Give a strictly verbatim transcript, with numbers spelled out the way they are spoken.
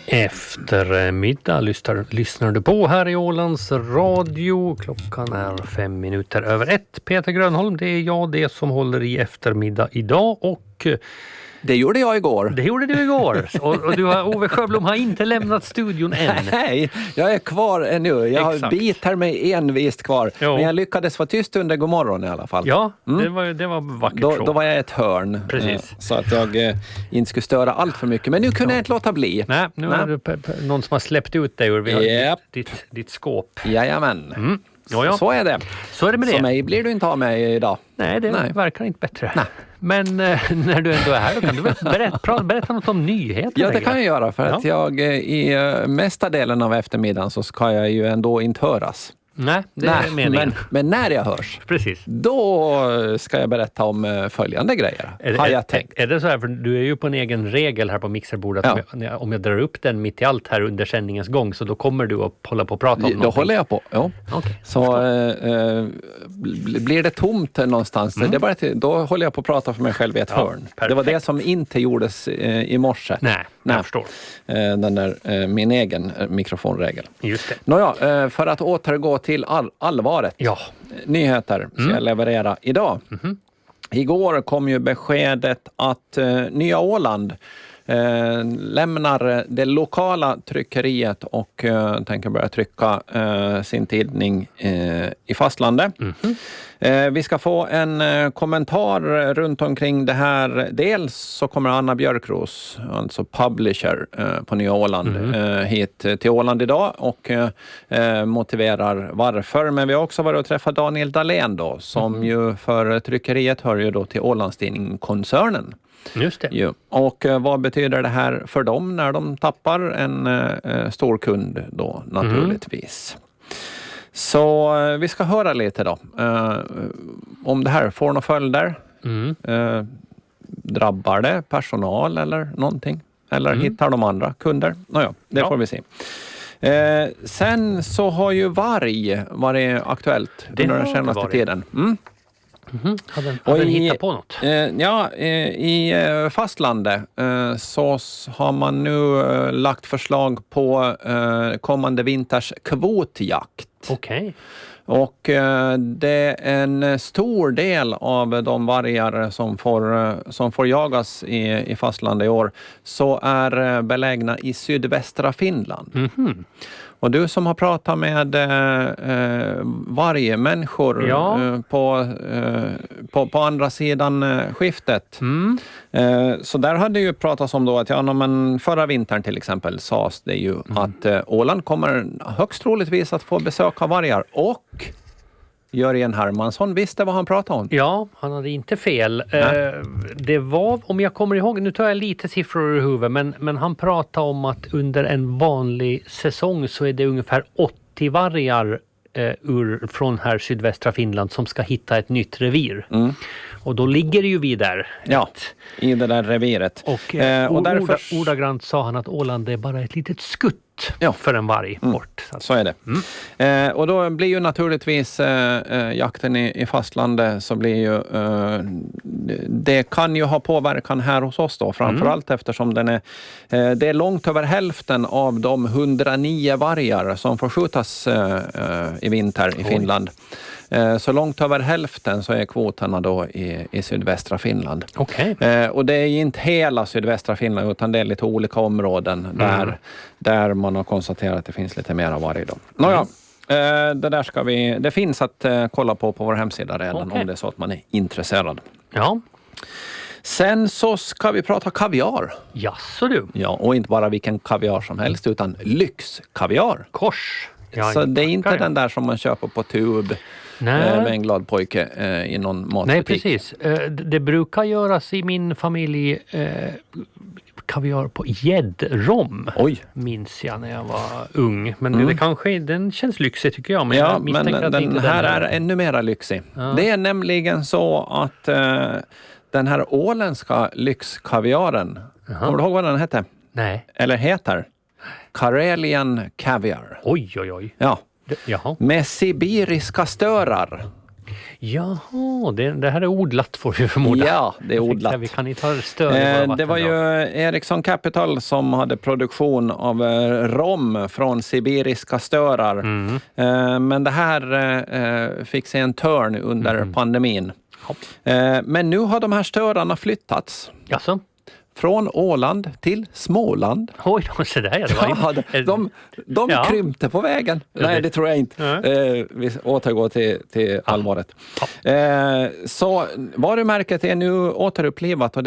Eftermiddag lyssnar, lyssnar du på här i Ålands radio. Klockan är fem minuter över ett. Peter Grönholm, det är jag det som håller i eftermiddag idag och... Det gjorde jag igår. Det gjorde du igår. Och, och du har, Ove Sjöblom har inte lämnat studion än. Nej, jag är kvar ännu. Jag Exakt. biter mig envist kvar. Jo. Men jag lyckades vara tyst under god morgon i alla fall. Ja, Mm. det, var, det var vackert Då, så. då var jag ett hörn. Precis. eh, Så att jag eh, inte skulle störa allt för mycket. Men nu kunde jag inte låta bli. Nej, nu Nej. är det pe- pe- någon som har släppt ut dig ur vi har Japp. ditt, ditt, ditt skåp. Jajamän. Mm. Ja, ja. Så är det. Så är det med det. Så mig blir du inte av mig idag. Nej, det Nej. verkar inte bättre. Nej. Men eh, när du ändå är här, då kan du väl berätta, pra- berätta något om nyheter. Ja, det längre. kan jag göra. För att jag eh, i eh, mesta delen av eftermiddagen så ska jag ju ändå inte höras. Nej, det är meningen. men, men när jag hörs, Precis. då ska jag berätta om eh, följande grejer. Är det, har är, jag tänkt. är det så här, för du är ju på en egen regel här på mixerbordet. Ja. Om, jag, om jag- om jag drar upp den mitt i allt här under sändningens gång, så då kommer du att hålla på och prata om Då någonting. håller jag på. Ja. Okej, Så eh, eh, bl- blir det tomt någonstans, det är bara till, då håller jag på att prata för mig själv i ett Ja, hörn. Det var perfekt. det som inte gjordes eh, i morse. Nej, Nej. jag förstår. Eh, den där eh, min egen eh, mikrofonregel. Just det. Nåja, eh, för att återgå till all, allvaret. Ja. Nyheter ska jag leverera idag. Igår kom ju beskedet att eh, Nya Åland eh, lämnar det lokala tryckeriet och eh, tänker börja trycka eh, sin tidning eh, i fastlandet. Eh, vi ska få en eh, kommentar runt omkring det här. Dels så kommer Anna Björkros, alltså publisher eh, på Nya Åland, eh, hit till Åland idag och eh, motiverar varför. Men vi har också varit och träffat Daniel Dahlén då, som ju för tryckeriet hör ju då till Ålandstidning-koncernen. Just det. Jo. Och eh, vad betyder det här för dem när de tappar en eh, stor kund då naturligtvis? Så eh, vi ska höra lite då eh, om det här får några följder. Mm. Eh, drabbar det personal eller någonting? Eller hittar de andra kunder? Nåja, det Ja. får vi se. Eh, sen så har ju varg varit aktuellt Det under har den det senaste varit. tiden. Mm. Mhm. Hade, Och hade den i- hittat på något? Eh, ja, eh, i eh, fastlandet eh, så s- har man nu eh, lagt förslag på eh, kommande vinters kvotjakt. Okej. Och eh, det är en stor del av de vargar som får, eh, som får jagas i, i fastlandet i år så är eh, belägna i sydvästra Finland. Mhm. Och du som har pratat med eh, eh, varje människor Ja. eh, på, eh, på, på andra sidan eh, skiftet. Mm. Eh, så där hade ju pratats om då att ja, men förra vintern till exempel sades det ju att eh, Åland kommer högst troligtvis att få besök av vargar och Jörgen Hermansson visste vad han pratade om. Ja, han hade inte fel. Eh, det var, om jag kommer ihåg, nu tar jag lite siffror ur huvudet, men, men han pratade om att under en vanlig säsong så är det ungefär åttio vargar eh, ur, från här sydvästra Finland som ska hitta ett nytt revir. Mm. Och då ligger det ju vi där. Ja, i det där reviret. Och, Eh, eh, och därför- orda, ordagrant sa han att Åland är bara ett litet skutt Ja. för en varg bort. Så att, Så är det. Eh, och då blir ju naturligtvis eh, eh, jakten i, i fastlandet så blir ju eh, det kan ju ha påverkan här hos oss då, framförallt eftersom den är eh, det är långt över hälften av de hundranio vargar som får skjutas eh, eh, i vinter i Finland. Eh, så långt över hälften så är kvoterna då i, i sydvästra Finland. Okej. Eh, och det är ju inte hela sydvästra Finland utan det är lite olika områden där, där man har konstaterat att det finns lite mera varg då. Nåja, eh, det där ska vi, det finns att eh, kolla på på vår hemsida redan Okej. om det är så att man är intresserad. Ja, Sen så ska vi prata kaviar. jaså du. Ja, och inte bara vilken kaviar som helst utan lyxkaviar. Kors. Ja, Så det är inte tackar. den där som man köper på tub Nej. eh, med en glad pojke eh, i någon matbutik. Nej, precis. Eh, d- Det brukar göras i min familj eh, kaviar på gäddrom. Oj. Minns jag när jag var ung. Men det, det kanske, den känns lyxig tycker jag. Men Ja, jag men misstänker att det den inte här den är ännu mera lyxig. Ja. Det är nämligen så att eh, den här åländska lyxkaviaren, kommer du ihåg vad den hette? Nej. Eller heter? Karelian Caviar. Oj, oj, oj. Ja, Det, jaha. med sibiriska störar. Jaha, det, det här är odlat får vi förmoda. Ja, det är odlat. Vi kan inte ha stöd i våra Eh, det var ju Ericsson Capital som hade produktion av eh, rom från sibiriska störar. Mm. Eh, men det här eh, fick sig en törn under Mm. pandemin. Eh, men nu har de här störarna flyttats. Jaså? Från Åland till Småland. Oj, så där ja, det var Ja, de de, de Ja. krympte på vägen. Nej, det tror jag inte. Ja. Eh, vi återgår till, till allvaret. Eh, så varumärket är nu återupplivat och